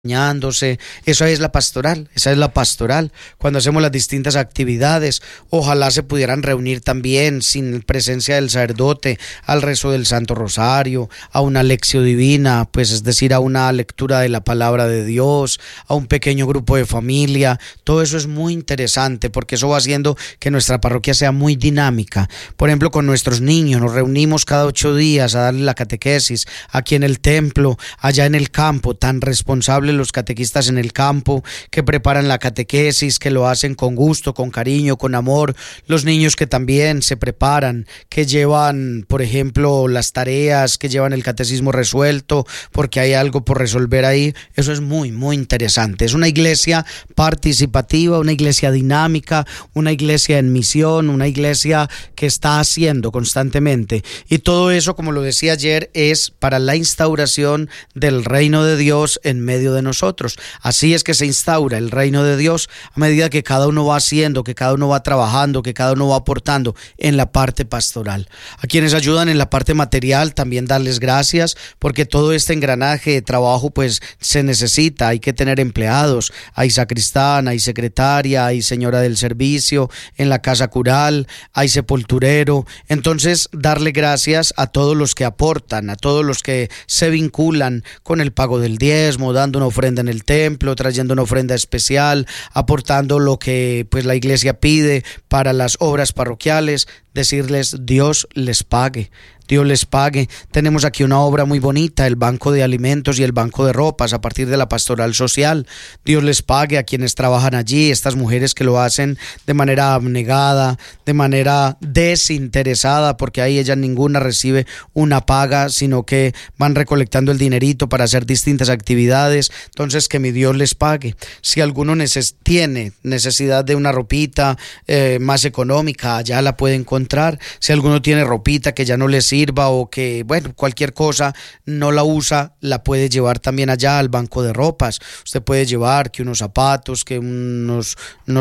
bañándose. Esa es la pastoral, cuando hacemos las distintas actividades. Ojalá se pudieran reunir también sin presencia del sacerdote al rezo del Santo Rosario, a una lección divina, pues es decir, a una lectura de la palabra de Dios, a un pequeño grupo de familia. Todo eso es muy interesante porque eso va haciendo que nuestra parroquia sea muy dinámica. Por ejemplo, con nuestros niños nos reunimos cada 8 días a darle la catequesis aquí en el templo, allá en el campo, tan responsable los catequistas en el campo, que preparan la catequesis, que lo hacen con gusto, con cariño, con amor. Los niños que también se preparan, que llevan, por ejemplo, las tareas, que llevan el catecismo resuelto, porque hay algo por resolver ahí. Eso es muy, muy interesante. Es una iglesia participativa, una iglesia dinámica, una iglesia en misión, una iglesia que está haciendo constantemente. Y todo eso, como lo decía ayer, es para la instauración del reino de Dios en medio de nosotros. Así es que se instaura el reino de Dios a medida que cada uno va haciendo, que cada uno va trabajando, que cada uno va aportando en la parte pastoral. A quienes ayudan en la parte material también darles gracias, porque todo este engranaje de trabajo pues se necesita. Hay que tener empleados, hay sacristán, hay secretaria, hay señora del servicio, en la casa cural hay sepulturero. Entonces darle gracias a todos los que aportan, a todos los que se vinculan con el pago del diezmo, dando una ofrenda en el templo, trayendo una ofrenda especial, aportando lo que pues la iglesia pide para las obras parroquiales. Decirles Dios les pague. Dios les pague. Tenemos aquí una obra muy bonita, el Banco de Alimentos y el Banco de Ropas, a partir de la Pastoral Social. Dios les pague a quienes trabajan allí, estas mujeres que lo hacen de manera abnegada, de manera desinteresada, porque ahí ellas ninguna recibe una paga, sino que van recolectando el dinerito para hacer distintas actividades. Entonces, que mi Dios les pague. Si alguno tiene necesidad de una ropita más económica, allá la puede encontrar. Si alguno tiene ropita que ya no le sirva o que, bueno, cualquier cosa no la usa, la puede llevar también allá al banco de ropas. Usted puede llevar que unos zapatos, que unos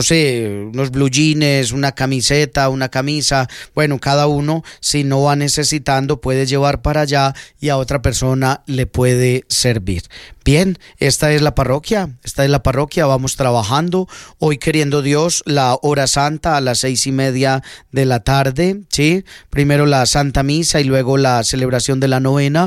blue jeans, una camiseta, una camisa. Bueno, cada uno, si no va necesitando, puede llevar para allá y a otra persona le puede servir. Bien, esta es la parroquia, vamos trabajando. Hoy, queriendo Dios, la hora santa a las 6:30 de la tarde, ¿sí? Primero la Santa Misa y luego la celebración de la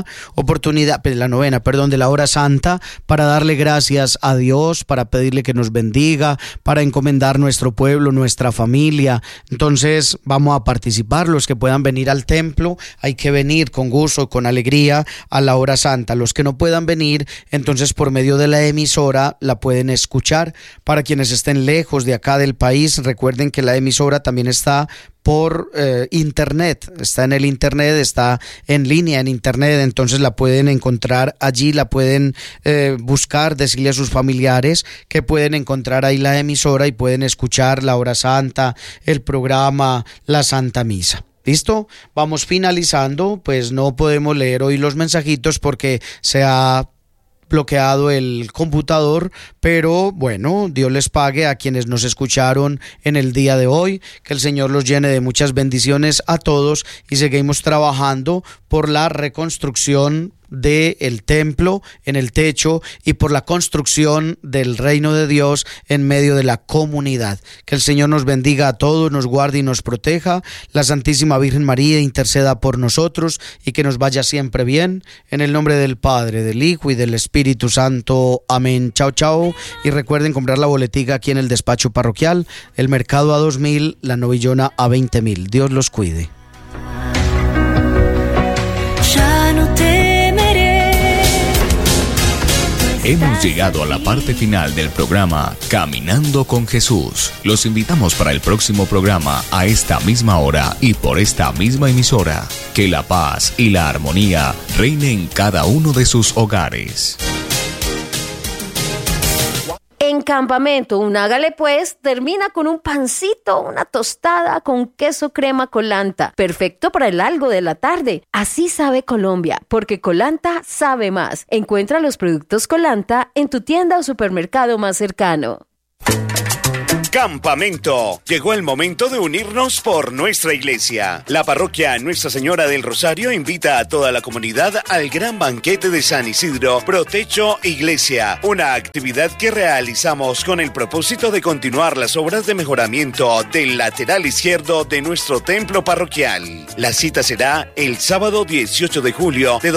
de la hora santa, para darle gracias a Dios, para pedirle que nos bendiga, para encomendar nuestro pueblo, nuestra familia. Entonces vamos a participar, los que puedan venir al templo, hay que venir con gusto, con alegría a la hora santa. Los que no puedan venir, entonces por medio de la emisora la pueden escuchar. Para quienes estén lejos de acá del país, recuerden que la emisora también está por internet, está en el internet, está en línea en internet, entonces la pueden encontrar allí, la pueden buscar, decirle a sus familiares que pueden encontrar ahí la emisora y pueden escuchar la hora santa, el programa, la Santa Misa. ¿Listo? Vamos finalizando, pues no podemos leer hoy los mensajitos porque se ha bloqueado el computador, pero bueno, Dios les pague a quienes nos escucharon en el día de hoy, que el Señor los llene de muchas bendiciones a todos y seguimos trabajando por la reconstrucción del templo en el techo y por la construcción del reino de Dios en medio de la comunidad. Que el Señor nos bendiga a todos, nos guarde y nos proteja. La Santísima Virgen María interceda por nosotros y que nos vaya siempre bien. En el nombre del Padre, del Hijo y del Espíritu Santo. Amén. Chao, chao. Y recuerden comprar la boletica aquí en el despacho parroquial. El mercado a 2.000, la novillona a 20.000. Dios los cuide. Hemos llegado a la parte final del programa Caminando con Jesús. Los invitamos para el próximo programa a esta misma hora y por esta misma emisora. Que la paz y la armonía reinen en cada uno de sus hogares. En Campamento, un hágale pues, termina con un pancito, una tostada con queso crema Colanta. Perfecto para el algo de la tarde. Así sabe Colombia, porque Colanta sabe más. Encuentra los productos Colanta en tu tienda o supermercado más cercano. Campamento. Llegó el momento de unirnos por nuestra iglesia. La parroquia Nuestra Señora del Rosario invita a toda la comunidad al gran banquete de San Isidro Protecho Iglesia, una actividad que realizamos con el propósito de continuar las obras de mejoramiento del lateral izquierdo de nuestro templo parroquial. La cita será el sábado 18 de julio de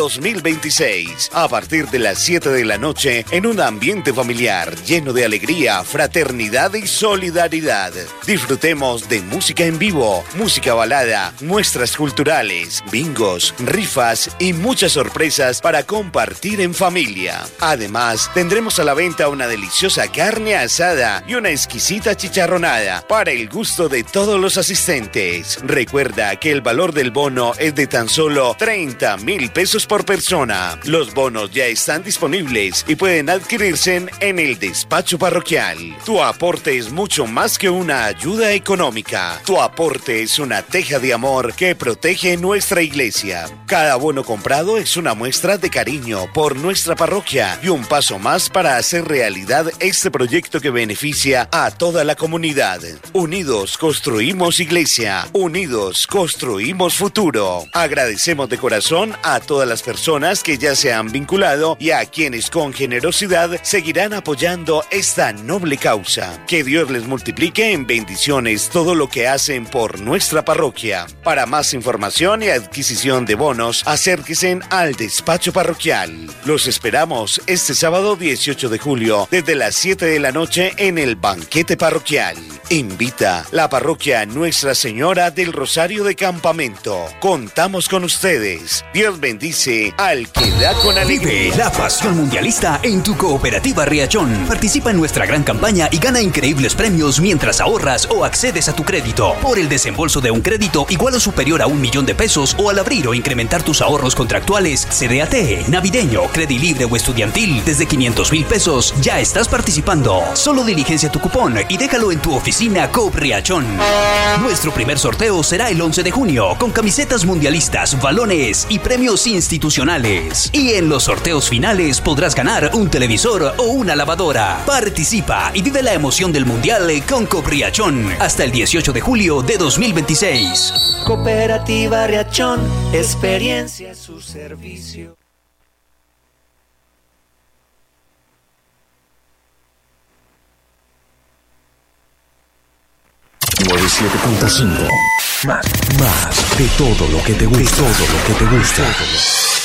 2026, a partir de las 7 de la noche, en un ambiente familiar lleno de alegría, fraternidad y solidaridad. Disfrutemos de música en vivo, música balada, muestras culturales, bingos, rifas y muchas sorpresas para compartir en familia. Además, tendremos a la venta una deliciosa carne asada y una exquisita chicharronada para el gusto de todos los asistentes. Recuerda que el valor del bono es de tan solo 30,000 pesos por persona. Los bonos ya están disponibles y pueden adquirirse en el despacho parroquial. Tu aporte es mucho más que una ayuda económica. Tu aporte es una teja de amor que protege nuestra iglesia. Cada bono comprado es una muestra de cariño por nuestra parroquia y un paso más para hacer realidad este proyecto que beneficia a toda la comunidad. Unidos construimos iglesia. Unidos construimos futuro. Agradecemos de corazón a todas las personas que ya se han vinculado y a quienes con generosidad seguirán apoyando esta noble causa. Que Dios les multiplique en bendiciones todo lo que hacen por nuestra parroquia. Para más información y adquisición de bonos, acérquense al despacho parroquial. Los esperamos este sábado 18 de julio desde las 7 de la noche en el banquete parroquial. Invita la parroquia Nuestra Señora del Rosario de Campamento. Contamos con ustedes. Dios bendice al que da con alegría. Vive la pasión mundialista en tu cooperativa Riachón. Participa en nuestra gran campaña y gana increíbles premios mientras ahorras o accedes a tu crédito. Por el desembolso de un crédito igual o superior a 1 millón de pesos o al abrir o incrementar tus ahorros contractuales, CDAT, navideño, Credilibre o estudiantil desde 500,000 pesos, ya estás participando. Solo diligencia tu cupón y déjalo en tu oficina Coop Riachón. Nuestro primer sorteo será el 11 de junio con camisetas mundialistas, balones y premios institucionales. Y en los sorteos finales podrás ganar un televisor o una lavadora. Participa y vive la emoción del mundial con Coop Riachón hasta el 18 de julio de 2026. Cooperativa Riachón, experiencia a su servicio. 97.5. Más de todo lo que te gusta.